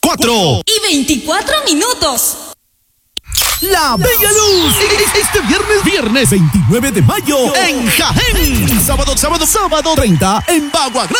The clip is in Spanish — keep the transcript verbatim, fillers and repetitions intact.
cuatro y veinticuatro minutos. La Bella Luz, este viernes, viernes veintinueve de mayo en Jaén. Sábado, sábado, sábado treinta en Bagua Grande.